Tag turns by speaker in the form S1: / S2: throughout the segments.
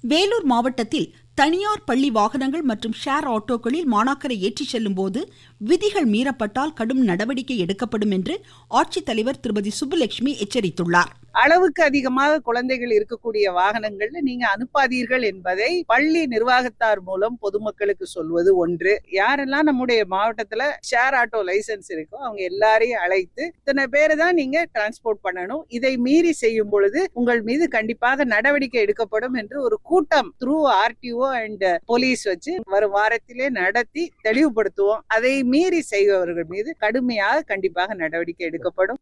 S1: வேலூர் மாவட்டத்தில் தனியார் பள்ளி வாகனங்கள் மற்றும் ஷேர் ஆட்டோக்களில் மாணாக்கரை ஏற்றிச் செல்லும் போது விதிகள் மீறப்பட்டால் கடும் நடவடிக்கை எடுக்கப்படும் என்று ஆட்சித்தலைவர் திருமதி சுப்புலட்சுமி எச்சரித்துள்ளார்.
S2: அளவுக்கு அதிகமாக குழந்தைகள் இருக்கக்கூடிய வாகனங்கள்ல நீங்க அனுப்பாதீர்கள் என்பதை பள்ளி நிர்வாகத்தார் மூலம் பொதுமக்களுக்கு சொல்வது ஒன்று. யாரெல்லாம் நம்முடைய மாவட்டத்துல ஷேர் ஆட்டோ லைசன்ஸ் இருக்கோ அவங்க எல்லாரையும் அழைத்து இத்தனை பேரை தான் நீங்க டிரான்ஸ்போர்ட் பண்ணணும், இதை மீறி செய்யும் பொழுது உங்கள் மீது கண்டிப்பாக நடவடிக்கை எடுக்கப்படும் என்று ஒரு கூட்டம் த்ரூ ஆர்டிஓ அண்ட் போலீஸ் வச்சு வரும் வாரத்திலே நடத்தி தெளிவுபடுத்துவோம். அதை மீறி செய்பவர்கள் மீது கடுமையாக கண்டிப்பாக நடவடிக்கை எடுக்கப்படும்.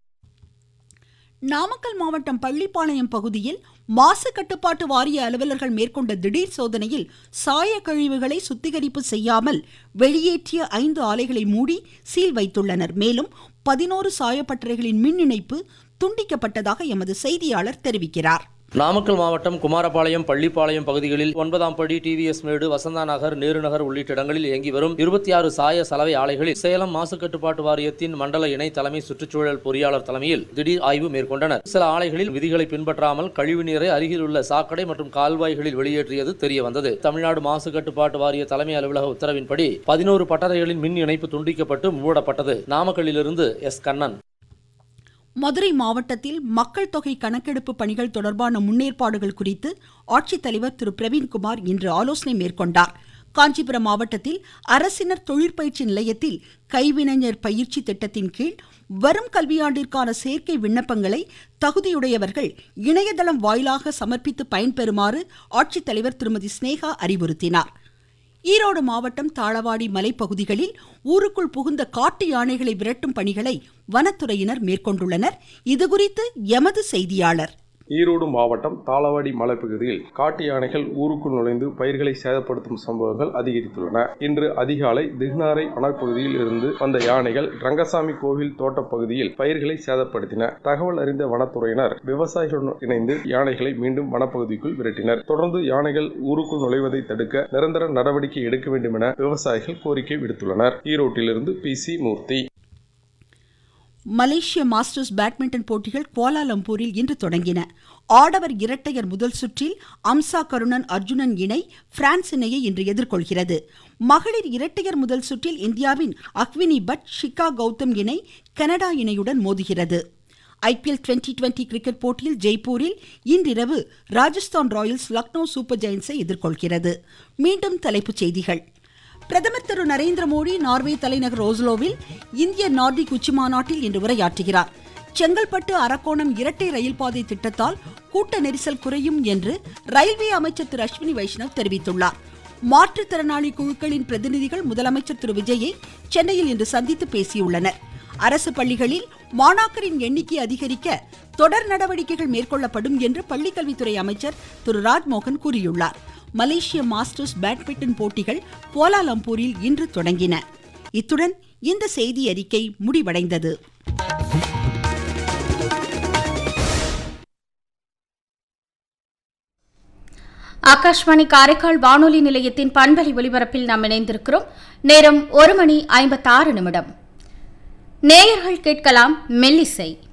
S1: நாமக்கல் மாவட்டம் பள்ளிப்பாளையம் பகுதியில் மாசு கட்டுப்பாட்டு வாரிய அலுவலர்கள் மேற்கொண்ட திடீர் சோதனையில் சாய கழிவுகளை சுத்திகரிப்பு செய்யாமல் வெளியேற்றிய 5 ஆலைகளை மூடி சீல் வைத்துள்ளனர். மேலும் 11 சாயப்பட்டறைகளின் மின் இணைப்பு துண்டிக்கப்பட்டதாக எமது செய்தியாளர் தெரிவிக்கிறார்.
S3: நாமக்கல் மாவட்டம் குமாரபாளையம் பள்ளிப்பாளையம் பகுதிகளில் 9ஆம் படி, டிவிஎஸ் மேடு, வசந்தா நகர், நேரு நகர் உள்ளிட்ட இடங்களில் இயங்கி வரும் 26 சாய சலவை ஆலைகளில் சேலம் மாசு கட்டுப்பாட்டு வாரியத்தின் மண்டல இணை தலைமை சுற்றுச்சூழல் பொறியாளர் தலைமையில் திடீர் ஆய்வு மேற்கொண்டனர். சில ஆலைகளில் விதிகளை பின்பற்றாமல் கழிவு நீரை அருகில் உள்ள சாக்கடை மற்றும் கால்வாய்களில் வெளியேற்றியது தெரியவந்தது. தமிழ்நாடு மாசு கட்டுப்பாட்டு வாரிய தலைமை அலுவலக உத்தரவின்படி 11 பட்டறைகளின் மின் இணைப்பு துண்டிக்கப்பட்டு மூடப்பட்டது. நாமக்கல்லிலிருந்து எஸ். கண்ணன்.
S1: மதுரை மாவட்டத்தில் மக்கள் தொகை கணக்கெடுப்பு பணிகள் தொடர்பான முன்னேற்பாடுகள் குறித்து ஆட்சித்தலைவர் திரு பிரவீன்குமார் இன்று ஆலோசனை மேற்கொண்டார். காஞ்சிபுரம் மாவட்டத்தில் அரசினர் தொழிற்பயிற்சி நிலையத்தில் கைவினைஞர் பயிற்சி திட்டத்தின் கீழ் வரும் கல்வியாண்டிற்கான சேர்க்கை விண்ணப்பங்களை தகுதியுடையவர்கள் இணையதளம் வாயிலாக சமர்ப்பித்து பயன்பெறுமாறு ஆட்சித்தலைவர் திருமதி ஸ்னேகா அறிவுறுத்தினார். ஈரோடு மாவட்டம் தாளவாடி மலைப்பகுதிகளில் ஊருக்குள் புகுந்த காட்டு யானைகளை விரட்டும் பணிகளை வனத்துறையினர் மேற்கொண்டுள்ளனர். இதுகுறித்து எமது செய்தியாளர்.
S4: ஈரோடு மாவட்டம் தாளவாடி மலைப்பகுதியில் காட்டு யானைகள் ஊருக்குள் நுழைந்து பயிர்களை சேதப்படுத்தும் சம்பவங்கள் அதிகரித்துள்ளன. இன்று அதிகாலை திக்னாரை வனப்பகுதியில் இருந்து வந்த யானைகள் ரங்கசாமி கோவில் தோட்ட பகுதியில் பயிர்களை சேதப்படுத்தின. தகவல் அறிந்த வனத்துறையினர் விவசாயிகளுடன் இணைந்து யானைகளை மீண்டும் வனப்பகுதிக்குள் விரட்டினர். தொடர்ந்து யானைகள் ஊருக்குள் நுழைவதை தடுக்க நிரந்தர நடவடிக்கை எடுக்க வேண்டும் என விவசாயிகள் கோரிக்கை விடுத்துள்ளனர். ஈரோட்டிலிருந்து PC மூர்த்தி.
S1: மலேசிய மாஸ்டர்ஸ் பேட்மிண்டன் போட்டிகள் கோலாலம்பூரில் இன்று தொடங்கின. ஆடவர் இரட்டையர் முதல் சுற்றில் அம்சா கருணன் அர்ஜுனன் இணை பிரான்ஸ் இணையை இன்று எதிர்கொள்கிறது. மகளிர் இரட்டையர் முதல் சுற்றில் இந்தியாவின் அக்வினி பட் ஷிகா கௌதம் இணை கனடா இணையுடன் மோதுகிறது. IPL 2020 கிரிக்கெட் போட்டியில் ஜெய்ப்பூரில் இன்றிரவு ராஜஸ்தான் ராயல்ஸ் லக்னோ சூப்பர் ஜெயின்ஸை எதிர்கொள்கிறது. மீண்டும் தலைப்புச் செய்திகள். பிரதமர் திரு நரேந்திர மோடி நார்வே தலைநகர் ஓஸ்லோவில் இந்திய நார்டிக் உச்சிமாநாட்டில் இன்று உரையாற்றுகிறார். செங்கல்பட்டு அரக்கோணம் இரட்டை ரயில் பாதை திட்டத்தால் கூட்ட நெரிசல் குறையும் என்று ரயில்வே அமைச்சர் திரு அஸ்வினி வைஷ்ணவ் தெரிவித்துள்ளார். மாற்றுத்திறனாளி குழுக்களின் பிரதிநிதிகள் முதலமைச்சர் திரு விஜயை சென்னையில் இன்று சந்தித்து பேசியுள்ளனர். அரசு பள்ளிகளில் மாணாக்கரின் எண்ணிக்கை அதிகரிக்க தொடர் நடவடிக்கைகள் மேற்கொள்ளப்படும் என்று பள்ளிக்கல்வித்துறை அமைச்சர் திரு ராஜ்மோகன் கூறியுள்ளார். மலேசிய மாஸ்டர்ஸ் பேட்மிண்டன் போட்டிகள் கோலாலம்பூரில் இன்று தொடங்கின. இத்துடன் இந்த செய்தி அறிக்கை முடிவடைந்தது.
S5: ஆகாஷ்வாணி காரைக்கால் வானொலி நிலையத்தின் பண்பலை ஒலிபரப்பில் நாம் இணைந்திருக்கிறோம். நேரம் 1:56. நேயர்கள் கேட்கலாம் மெல்லிசை.